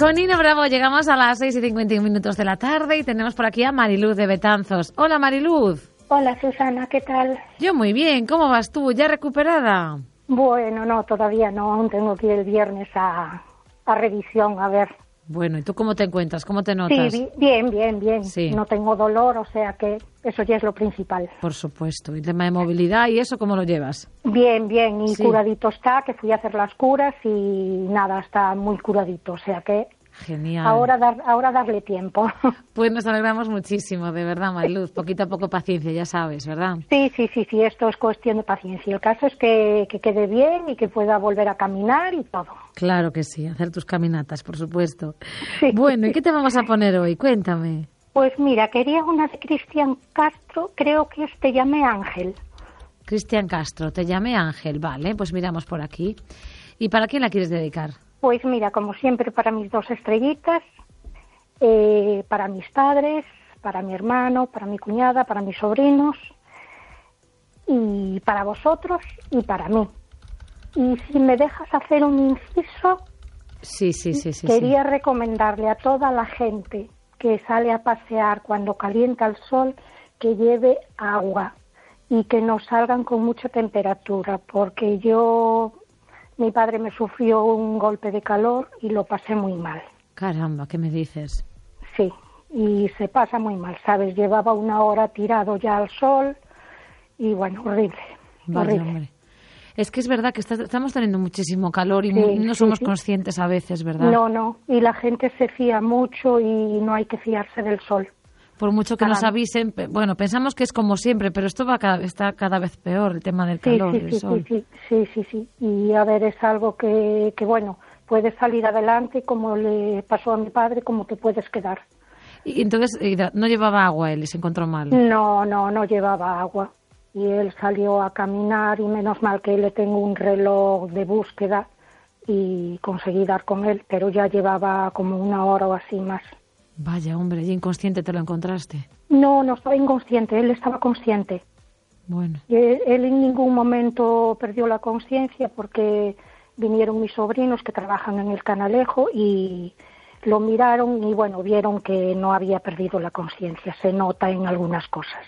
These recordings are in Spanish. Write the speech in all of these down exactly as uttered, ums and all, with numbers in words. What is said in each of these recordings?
Con Nino Bravo llegamos a las seis y cincuenta y un minutos de la tarde y tenemos por aquí a Mariluz de Betanzos. Hola, Mariluz. Hola, Susana, ¿qué tal? Yo muy bien, ¿cómo vas tú? ¿Ya recuperada? Bueno, no, todavía no, aún tengo que ir el viernes a, a revisión, a ver. Bueno, ¿y tú cómo te encuentras? ¿Cómo te notas? Sí, bien, bien, bien. Sí. No tengo dolor, o sea que eso ya es lo principal. Por supuesto. ¿Y el tema de movilidad y eso cómo lo llevas? Bien, bien, y Sí. curadito está, que fui a hacer las curas y nada, está muy curadito, o sea que Genial. ahora, dar, ahora darle tiempo. Pues nos alegramos muchísimo, de verdad, Mariluz. Poquito a poco paciencia, ya sabes, ¿verdad? Sí, sí, sí, sí, esto es cuestión de paciencia. El caso es que, que quede bien y que pueda volver a caminar y todo. Claro que sí, hacer tus caminatas, por supuesto. Sí. Bueno, ¿y qué te vamos a poner hoy? Cuéntame. Pues mira, quería una de Cristian Castro, creo que es Te llamé Ángel. Cristian Castro, te llamé Ángel, vale, pues miramos por aquí. ¿Y para quién la quieres dedicar? Pues mira, como siempre, para mis dos estrellitas, eh, para mis padres, para mi hermano, para mi cuñada, para mis sobrinos, y para vosotros y para mí. Y si me dejas hacer un inciso, Sí, sí, sí, sí. quería sí. recomendarle a toda la gente que sale a pasear cuando calienta el sol que lleve agua y que no salgan con mucha temperatura, porque yo, mi padre me sufrió un golpe de calor y lo pasé muy mal. Caramba, ¿qué me dices? Sí, y se pasa muy mal, ¿sabes? Llevaba una hora tirado ya al sol y bueno, horrible, Vaya, horrible. hombre. Es que es verdad que está- estamos teniendo muchísimo calor y Sí, mu- no sí, somos sí. conscientes a veces, ¿verdad? No, no, y la gente se fía mucho y no hay que fiarse del sol. Por mucho que nos Caramba. avisen, pe- bueno, pensamos que es como siempre, pero esto va cada, está cada vez peor, el tema del Sí, calor, sí, el sí, sol. sí, sí, sí, sí, sí. Y a ver, es algo que, que, bueno, puedes salir adelante como le pasó a mi padre, como te puedes quedar. Y entonces hidra- no llevaba agua él y se encontró mal. No, no, no llevaba agua. Y él salió a caminar y menos mal que le tengo un reloj de búsqueda y conseguí dar con él, pero ya llevaba como una hora o así más. Vaya, hombre, y inconsciente te lo encontraste. No, no estaba inconsciente, él estaba consciente. Bueno, Y él, él en ningún momento perdió la conciencia porque vinieron mis sobrinos que trabajan en el Canalejo y lo miraron y bueno, vieron que no había perdido la conciencia, se nota en algunas cosas.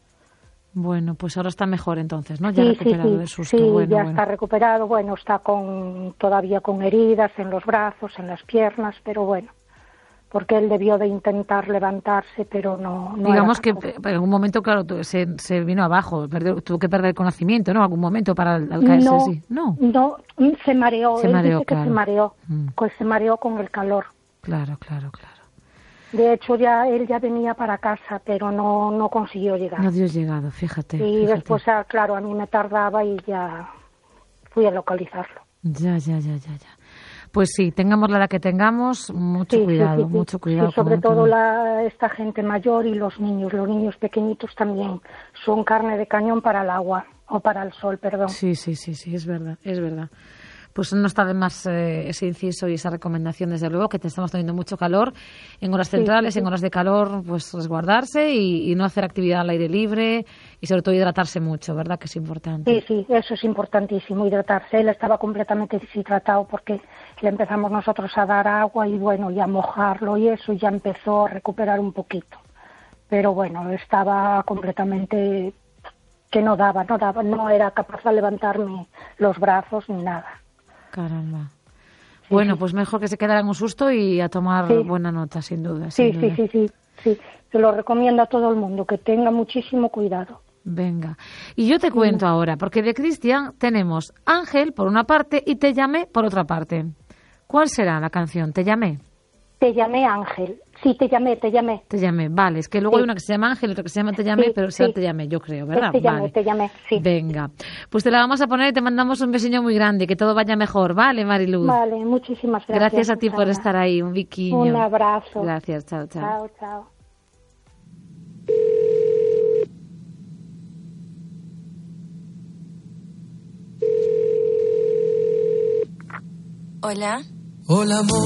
bueno, pues ahora está mejor entonces, ¿no? Ya Sí, recuperado sí, del sí, susto. sí, bueno, ya bueno. está recuperado, bueno, está con todavía con heridas en los brazos, en las piernas, pero bueno, porque él debió de intentar levantarse, pero no, no Digamos era que capaz. eh, en algún momento, claro, tu- se, se vino abajo, perdió- tuvo que perder el conocimiento, ¿no? Algún momento para al, al caerse no, así. No, no, se mareó, Se él mareó, dice que claro. se mareó, Mm. pues se mareó con el calor. claro, claro, claro. De hecho, ya él ya venía para casa, pero no, no consiguió llegar. No dio llegado, fíjate. y fíjate. después, ah, claro, a mí me tardaba y ya fui a localizarlo. Ya, ya, ya, ya, ya. Pues sí, tengamos la edad que tengamos, mucho Sí, sí, cuidado, sí, sí. mucho cuidado. Sí, sobre con el todo calor. la, esta gente mayor y los niños. Los niños pequeñitos también son carne de cañón para el agua, o para el sol, perdón. Sí, sí, sí, sí, es verdad, es verdad. Pues no está de más eh, ese inciso y esa recomendación, desde luego, que te estamos teniendo mucho calor en horas Sí, centrales, sí, sí. en horas de calor, pues resguardarse y, y no hacer actividad al aire libre y sobre todo hidratarse mucho, ¿verdad? Que es importante. Sí, sí, eso es importantísimo, hidratarse. Él estaba completamente deshidratado porque le empezamos nosotros a dar agua y bueno, y a mojarlo y eso, y ya empezó a recuperar un poquito. Pero bueno, estaba completamente que no daba, no daba, no era capaz de levantarme los brazos ni nada. Caramba. Sí, Bueno, sí. pues mejor que se quedara en un susto y a tomar Sí. buena nota, sin duda. Sí, sin sí, duda. sí, sí, sí. Se lo recomiendo a todo el mundo, que tenga muchísimo cuidado. Venga. Y yo te cuento ahora, porque de Cristian tenemos Ángel por una parte y Te llamé por otra parte. ¿Cuál será la canción? Te llamé. Te llamé Ángel. Sí, te llamé, te llamé. Te llamé, vale. Es que luego Sí. hay una que se llama Ángel y otra que se llama Te llamé, Sí, pero será sí. Te llamé, yo creo, ¿verdad? Te llamé, vale. te llamé, sí. Venga. Pues te la vamos a poner y te mandamos un besiño muy grande, que todo vaya mejor, ¿vale, Mariluz? Vale, muchísimas gracias. Gracias a ti por Susana. estar ahí, un biquiño. Un abrazo. Gracias, chao, chao. Chao, chao. Hola. Hola, amor.